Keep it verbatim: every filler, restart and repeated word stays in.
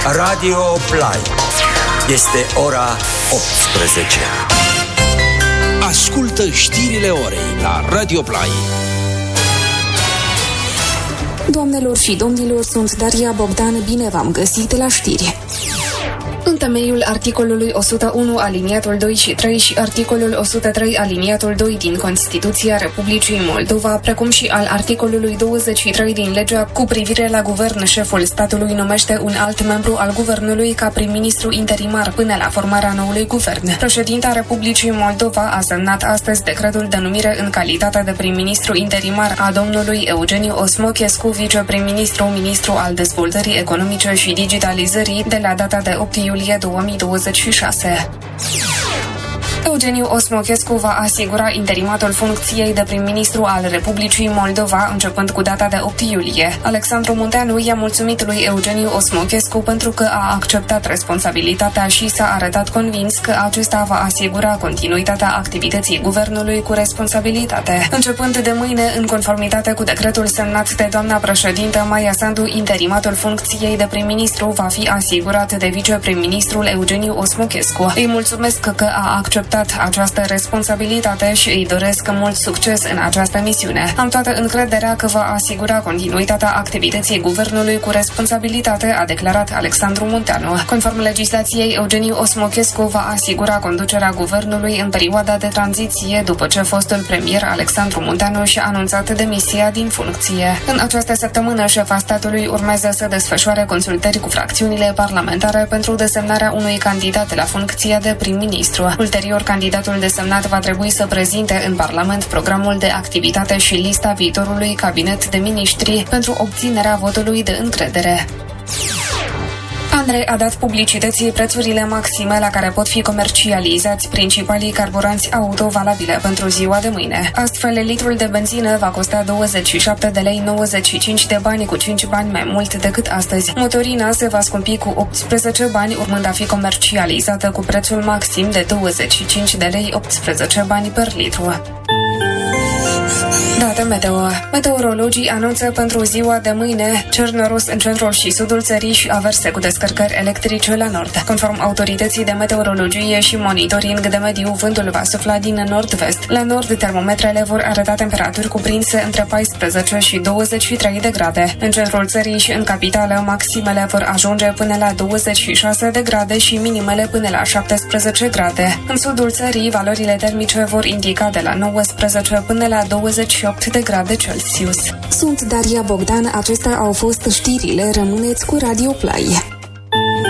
Radio Play. Este ora optsprezece. Ascultă știrile orei la Radio Play. Doamnelor și domnilor, sunt Daria Bogdan, bine v-am găsit la știri. În temeiul articolului o sută unu aliniatul doi și trei și articolul o sută trei aliniatul doi din Constituția Republicii Moldova, precum și al articolului douăzeci și trei din legea cu privire la guvern, șeful statului numește un alt membru al guvernului ca prim-ministru interimar până la formarea noului guvern. Președinta Republicii Moldova a semnat astăzi decretul de numire în calitate de prim-ministru interimar a domnului Eugeniu Osmochescu, viceprim-ministru, ministru al dezvoltării economice și digitalizării, de la data de opt iulie două mii douăzeci și șase. Eugeniu Osmochescu va asigura interimatul funcției de prim-ministru al Republicii Moldova începând cu data de opt iulie. Alexandru Munteanu i-a mulțumit lui Eugeniu Osmochescu pentru că a acceptat responsabilitatea și s-a arătat convins că acesta va asigura continuitatea activității guvernului cu responsabilitate. Începând de mâine, în conformitate cu decretul semnat de doamna președintă Maia Sandu, interimatul funcției de prim-ministru va fi asigurat de viceprim-ministrul Eugeniu Osmochescu. Îi mulțumesc că a acceptat această responsabilitate și îi doresc mult succes în această misiune. Am toată încrederea că va asigura continuitatea activității guvernului cu responsabilitate, a declarat Alexandru Munteanu. Conform legislației, Eugeniu Osmochescu va asigura conducerea guvernului în perioada de tranziție după ce fostul premier Alexandru Munteanu și-a anunțat demisia din funcție. În această săptămână, șefa statului urmează să desfășoare consultări cu fracțiunile parlamentare pentru desemnarea unui candidat la funcția de prim-ministru. Ulterior, candidatul desemnat va trebui să prezinte în Parlament programul de activitate și lista viitorului cabinet de miniștri pentru obținerea votului de încredere. ANRE a dat publicității prețurile maxime la care pot fi comercializați principalii carburanți auto valabile pentru ziua de mâine. Astfel, litrul de benzină va costa douăzeci și șapte de lei nouăzeci și cinci de bani, cu cinci bani mai mult decât astăzi. Motorina se va scumpi cu optsprezece bani, urmând a fi comercializată cu prețul maxim de douăzeci și cinci de lei optsprezece bani per litru. Date meteo. Meteorologii anunță pentru ziua de mâine cer noros în centrul și sudul țării și averse cu descărcări electrice la nord. Conform autorității de meteorologie și monitoring de mediu, vântul va sufla din nord-vest. La nord, termometrele vor arăta temperaturi cuprinse între paisprezece și douăzeci și trei de grade. În centrul țării și în capitală, maximele vor ajunge până la douăzeci și șase de grade și minimele până la șaptesprezece grade. În sudul țării, valorile termice vor indica de la nouăsprezece până la douăzeci și opt de grade Celsius. Sunt Daria Bogdan, acestea au fost știrile, rămâneți cu Radio Play.